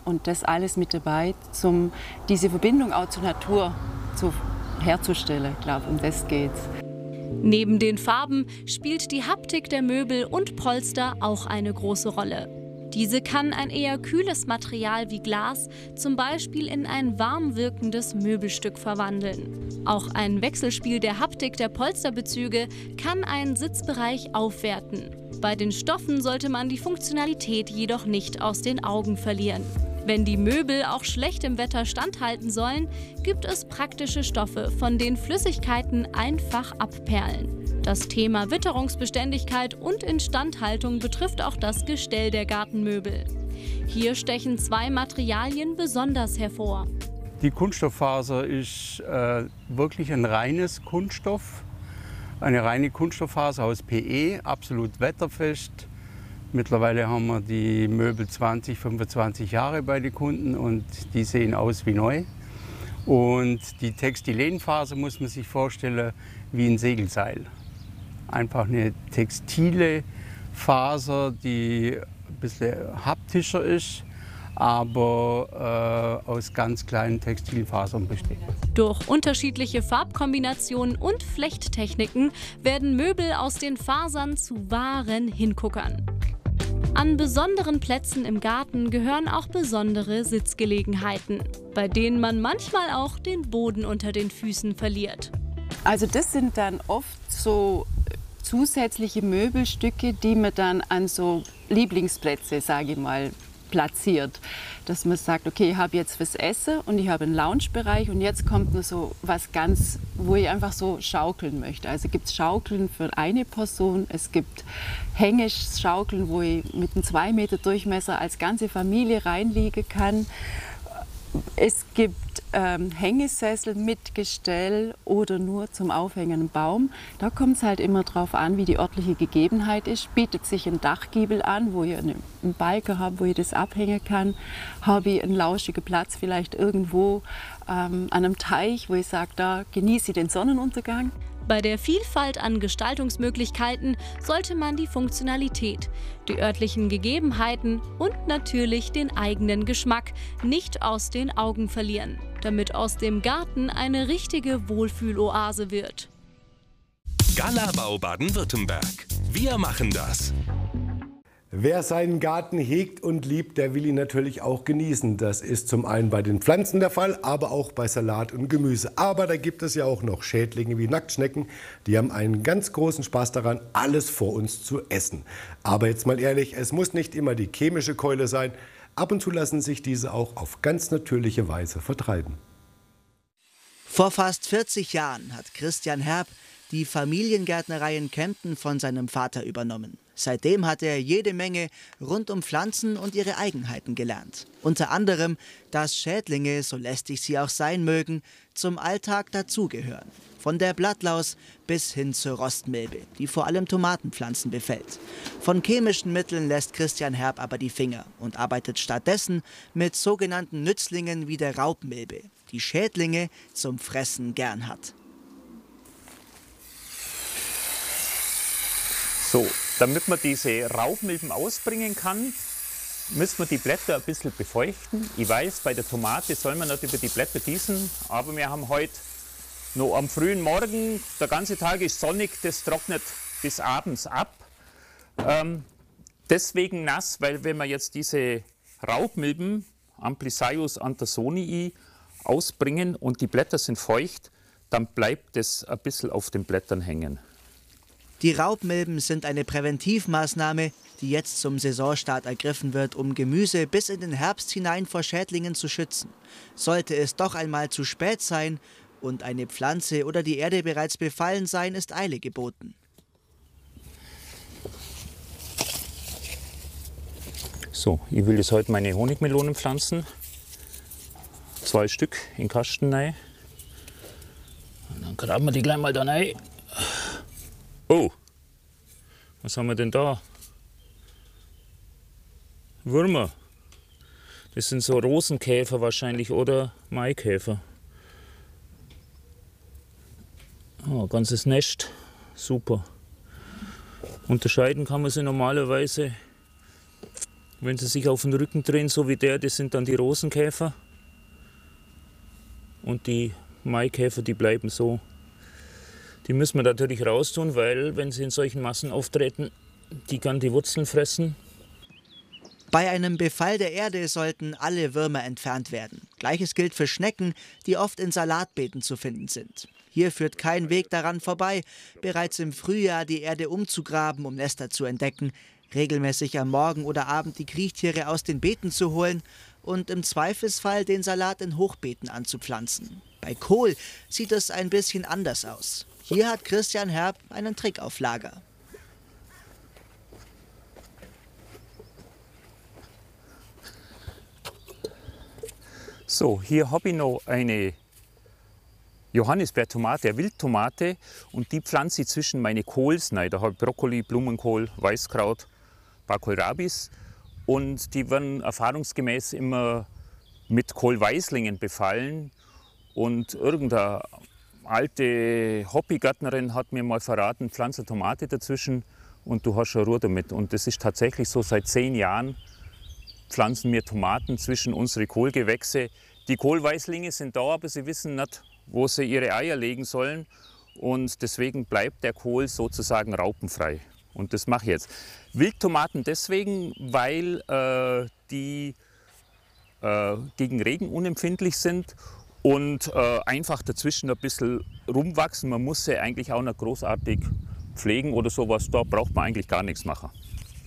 und das alles mit dabei, um diese Verbindung auch zur Natur herzustellen. Ich glaube, um das geht's. Neben den Farben spielt die Haptik der Möbel und Polster auch eine große Rolle. Diese kann ein eher kühles Material wie Glas zum Beispiel in ein warm wirkendes Möbelstück verwandeln. Auch ein Wechselspiel der Haptik der Polsterbezüge kann einen Sitzbereich aufwerten. Bei den Stoffen sollte man die Funktionalität jedoch nicht aus den Augen verlieren. Wenn die Möbel auch schlecht im Wetter standhalten sollen, gibt es praktische Stoffe, von denen Flüssigkeiten einfach abperlen. Das Thema Witterungsbeständigkeit und Instandhaltung betrifft auch das Gestell der Gartenmöbel. Hier stechen zwei Materialien besonders hervor. Die Kunststofffaser ist wirklich ein reines Kunststoff, eine reine Kunststofffaser aus PE, absolut wetterfest. Mittlerweile haben wir die Möbel 20, 25 Jahre bei den Kunden und die sehen aus wie neu. Und die Textilenfaser muss man sich vorstellen wie ein Segelseil. Einfach eine textile Faser, die ein bisschen haptischer ist, aber aus ganz kleinen Textilfasern besteht. Durch unterschiedliche Farbkombinationen und Flechttechniken werden Möbel aus den Fasern zu wahren Hinguckern. An besonderen Plätzen im Garten gehören auch besondere Sitzgelegenheiten, bei denen man manchmal auch den Boden unter den Füßen verliert. Also das sind dann oft so zusätzliche Möbelstücke, die man dann an so Lieblingsplätze, sage ich mal, platziert. Dass man sagt, okay, ich habe jetzt fürs Essen und ich habe einen Loungebereich und jetzt kommt noch so was ganz, wo ich einfach so schaukeln möchte. Also gibt es Schaukeln für eine Person, es gibt Hängeschaukeln, wo ich mit einem 2 Meter Durchmesser als ganze Familie reinliegen kann. Es gibt Hängesessel mit Gestell oder nur zum Aufhängen im Baum. Da kommt es halt immer darauf an, wie die örtliche Gegebenheit ist. Bietet sich ein Dachgiebel an, wo ich einen Balken habe, wo ich das abhängen kann. Habe ich einen lauschigen Platz vielleicht irgendwo an einem Teich, wo ich sage, da genieße ich den Sonnenuntergang. Bei der Vielfalt an Gestaltungsmöglichkeiten sollte man die Funktionalität, die örtlichen Gegebenheiten und natürlich den eigenen Geschmack nicht aus den Augen verlieren, damit aus dem Garten eine richtige Wohlfühloase wird. Galabau Baden-Württemberg. Wir machen das. Wer seinen Garten hegt und liebt, der will ihn natürlich auch genießen. Das ist zum einen bei den Pflanzen der Fall, aber auch bei Salat und Gemüse. Aber da gibt es ja auch noch Schädlinge wie Nacktschnecken. Die haben einen ganz großen Spaß daran, alles vor uns zu essen. Aber jetzt mal ehrlich, es muss nicht immer die chemische Keule sein. Ab und zu lassen sich diese auch auf ganz natürliche Weise vertreiben. Vor fast 40 Jahren hat Christian Herb die Familiengärtnerei in Kempten von seinem Vater übernommen. Seitdem hat er jede Menge rund um Pflanzen und ihre Eigenheiten gelernt. Unter anderem, dass Schädlinge, so lästig sie auch sein mögen, zum Alltag dazugehören. Von der Blattlaus bis hin zur Rostmilbe, die vor allem Tomatenpflanzen befällt. Von chemischen Mitteln lässt Christian Herb aber die Finger und arbeitet stattdessen mit sogenannten Nützlingen wie der Raubmilbe, die Schädlinge zum Fressen gern hat. So, damit man diese Raubmilben ausbringen kann, müssen wir die Blätter ein bisschen befeuchten. Ich weiß, bei der Tomate soll man nicht über die Blätter gießen, aber wir haben heute noch am frühen Morgen, der ganze Tag ist sonnig, das trocknet bis abends ab. Deswegen nass, weil wenn man jetzt diese Raubmilben, Amplisaius andersonii, ausbringen und die Blätter sind feucht, dann bleibt es ein bisschen auf den Blättern hängen. Die Raubmilben sind eine Präventivmaßnahme, die jetzt zum Saisonstart ergriffen wird, um Gemüse bis in den Herbst hinein vor Schädlingen zu schützen. Sollte es doch einmal zu spät sein und eine Pflanze oder die Erde bereits befallen sein, ist Eile geboten. So, ich will jetzt heute meine Honigmelonen pflanzen. 2 Stück in den Kasten rein. Und dann graben wir die gleich mal da rein. Oh, was haben wir denn da? Würmer. Das sind so Rosenkäfer wahrscheinlich oder Maikäfer. Oh, ganzes Nest. Super. Unterscheiden kann man sie normalerweise, Wenn sie sich auf den Rücken drehen, so wie der, das sind dann die Rosenkäfer. Und die Maikäfer, die bleiben so. Die müssen wir natürlich raustun, weil wenn sie in solchen Massen auftreten, die kann die Wurzeln fressen. Bei einem Befall der Erde sollten alle Würmer entfernt werden. Gleiches gilt für Schnecken, die oft in Salatbeeten zu finden sind. Hier führt kein Weg daran vorbei, bereits im Frühjahr die Erde umzugraben, um Nester zu entdecken, regelmäßig am Morgen oder Abend die Kriechtiere aus den Beeten zu holen und im Zweifelsfall den Salat in Hochbeeten anzupflanzen. Bei Kohl sieht es ein bisschen anders aus. Hier hat Christian Herb einen Trick auf Lager. So, hier habe ich noch eine Johannisbeertomate, eine Wildtomate, und die pflanze ich zwischen meine Kohls rein. Da habe ich Brokkoli, Blumenkohl, Weißkraut, ein paar Kohlrabis, und die werden erfahrungsgemäß immer mit Kohlweißlingen befallen. Und irgendeine alte Hobbygärtnerin hat mir mal verraten, pflanze eine Tomate dazwischen und du hast schon Ruhe damit. Und das ist tatsächlich so, seit 10 Jahren pflanzen wir Tomaten zwischen unsere Kohlgewächse. Die Kohlweißlinge sind da, aber sie wissen nicht, wo sie ihre Eier legen sollen. Und deswegen bleibt der Kohl sozusagen raupenfrei. Und das mache ich jetzt. Wildtomaten deswegen, weil die gegen Regen unempfindlich sind und einfach dazwischen ein bisschen rumwachsen. Man muss sie eigentlich auch nicht großartig pflegen oder sowas. Da braucht man eigentlich gar nichts machen.